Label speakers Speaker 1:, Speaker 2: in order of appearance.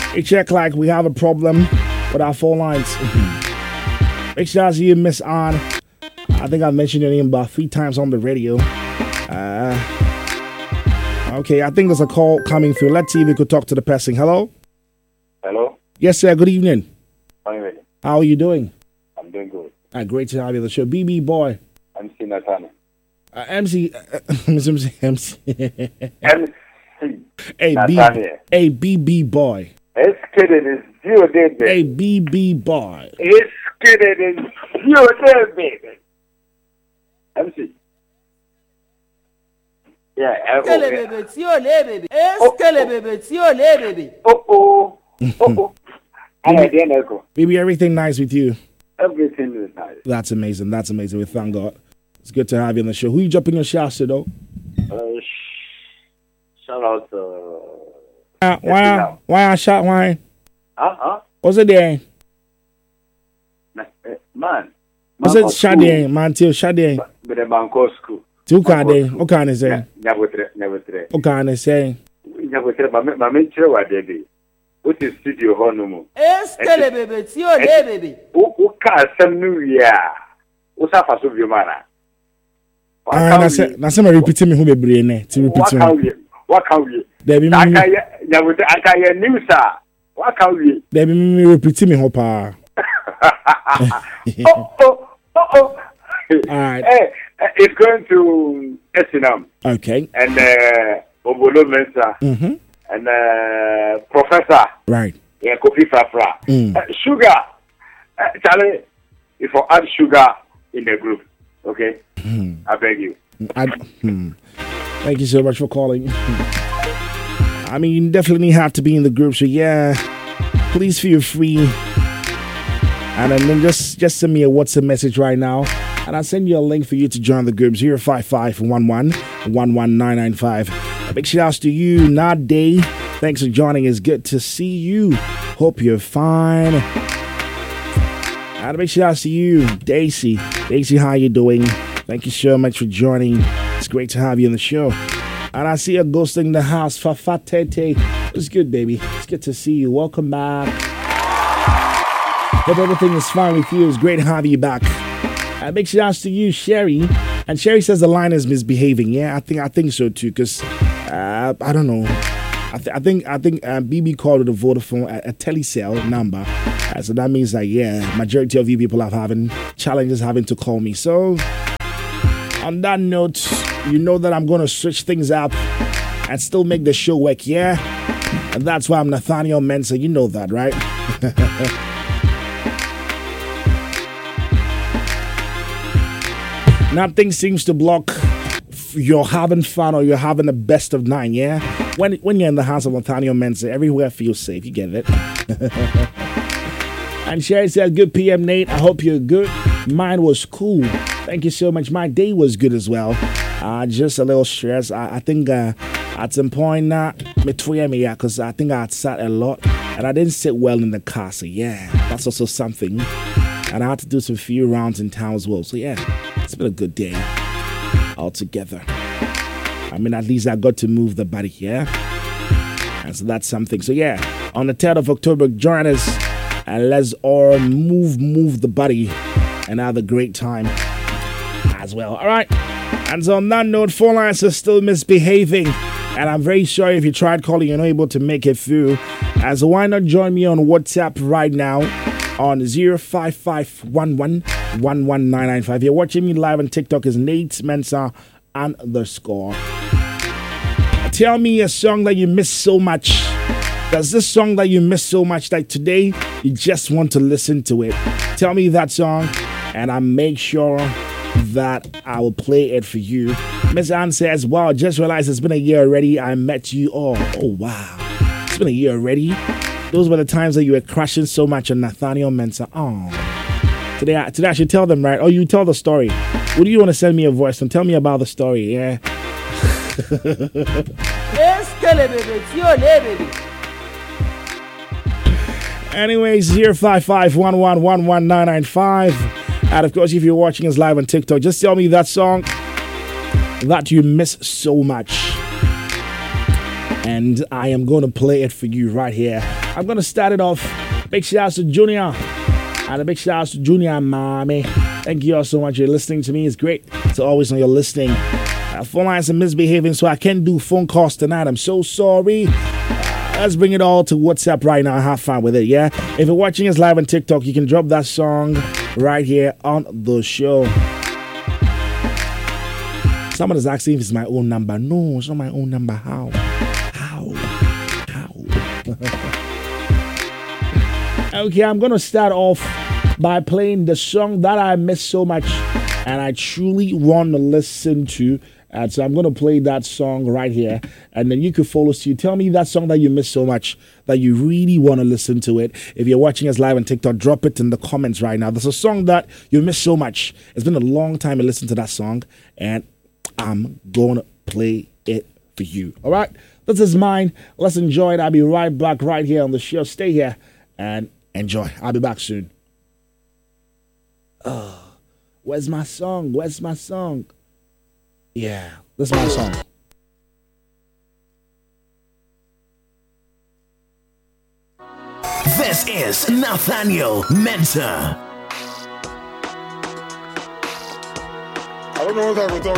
Speaker 1: It check like we have a problem with our phone lines. Make sure you Miss Ann. I think I mentioned your name about 3 times on the radio. Okay, I think there's a call coming through. Let's see if we could talk to the person. Hello?
Speaker 2: Hello?
Speaker 1: Yes, sir. Good evening.
Speaker 2: Fine.
Speaker 1: How are you doing?
Speaker 2: I'm doing good.
Speaker 1: Great to have you on the show. BB boy.
Speaker 2: MC Nathaniel.
Speaker 1: MC. MC. Hey,
Speaker 2: Nathaniel.
Speaker 1: Hey, BB boy.
Speaker 2: It's kidding. It's you, baby.
Speaker 1: Hey, BB boy.
Speaker 2: It's kidding. It's you, baby. MC. Yeah.
Speaker 3: It's your baby. It's your baby.
Speaker 1: Baby, everything nice with you?
Speaker 2: Everything is nice.
Speaker 1: That's amazing. That's amazing. We thank God. It's good to have you on the show. Who you dropping your shots to, though?
Speaker 2: Shout out
Speaker 1: why I shot wine? What's it there?
Speaker 2: Man.
Speaker 1: What's it Shading? Man, till Shading.
Speaker 2: But the Manco school.
Speaker 1: Two kind of. What kind of say?
Speaker 2: Never.
Speaker 1: What kind of say?
Speaker 2: Never. My main chair was there. What is studio honeymoon?
Speaker 3: It's your baby.
Speaker 2: Who can't send New Year? What's up for your man?
Speaker 1: That's me repeating me who be brain to repeat me.
Speaker 2: What can we?
Speaker 1: There be me.
Speaker 2: I can't news, sir. What can we?
Speaker 1: There be me repeating me hopa.
Speaker 2: Oh.
Speaker 1: Alright.
Speaker 2: It's going to Esinam.
Speaker 1: Okay.
Speaker 2: And Obolo Mensa.
Speaker 1: Mm-hmm.
Speaker 2: And Professor.
Speaker 1: Right.
Speaker 2: Yeah, Kofi Fafra. Sugar. Charlie, if I add sugar in the group, okay? I beg you.
Speaker 1: Thank you so much for calling. I mean, you definitely have to be in the group, so yeah, please feel free. And then just send me a WhatsApp message right now, and I'll send you a link for you to join the group. 05511 Big shout outs to you, Nade. Thanks for joining. It's good to see you. Hope you're fine. And a big shout outs to you, Daisy. Daisy, how you doing? Thank you so much for joining. It's great to have you on the show. And I see a ghost in the house, Fafatete. It's good, baby. It's good to see you. Welcome back. Hope everything is fine with you. It's great to have you back. Big shout outs to you, Sherry. And Sherry says the line is misbehaving. Yeah, I think so too. Cause I don't know. I think BB called it a Vodafone, a telecell number. So that means that majority of you people are having challenges having to call me. So on that note, you know that I'm going to switch things up and still make the show work, yeah? And that's why I'm Nathaniel Mensah. You know that, right? Nothing seems to block you're having fun or you're having the best of 9, yeah? When you're in the house of Nathaniel Mensah, everywhere feels safe. You get it? And Sherry said, good PM, Nate. I hope you're good. Mine was cool. Thank you so much. My day was good as well. Just a little stress. I think at some point, because I think I had sat a lot and I didn't sit well in the car. So yeah, that's also something. And I had to do some few rounds in town as well. So yeah, it's been a good day altogether. I mean, at least I got to move the body, yeah? And so that's something. So yeah, on the 10th of October, join us and let's all move the body and have a great time as well. All right. And so on that note, phone lines are still misbehaving. And I'm very sorry if you tried calling, you're not able to make it through. And so why not join me on WhatsApp right now on 05511119995. If you're watching me live on TikTok, is Nate Mensah _. Tell me a song that you miss so much. There's this song that you miss so much that today you just want to listen to it. Tell me that song and I'll make sure that I will play it for you. Miss Ann says, wow, just realized it's been a year already. I met you all. Oh, wow. It's been a year already. Those were the times that you were crushing so much on Nathaniel Mensah. Oh. Today I should tell them, right? Oh, you tell the story. What do you want to send me a voice and tell me about the story, yeah? Anyways, 05511119995. And of course, if you're watching us live on TikTok, just tell me that song that you miss so much. and I am going to play it for you right here. I'm going to start it off. Big shout out to Junior. And a big shout out to Junior and Mommy. Thank you all so much for listening to me. It's great to always know you're listening. Phone lines are misbehaving, so I can't do phone calls tonight. I'm so sorry. Let's bring it all to WhatsApp right now and have fun with it, yeah? If you're watching us live on TikTok, you can drop that song right here on the show. Someone is asking if it's my own number. No, it's not my own number. How? Okay, I'm going to start off by playing the song that I miss so much and I truly want to listen to. And so I'm going to play that song right here. And then you can follow suit. Tell me that song that you miss so much that you really want to listen to it. If you're watching us live on TikTok, drop it in the comments right now. There's a song that you miss so much. It's been a long time to listen to that song. And I'm going to play it for you. All right? This is mine. Let's enjoy it. I'll be right back right here on the show. Stay here and enjoy. I'll be back soon. Where's my song? Where's my song? Yeah, this is my song.
Speaker 4: This is Nathaniel Mensah.
Speaker 5: I don't know what I would do.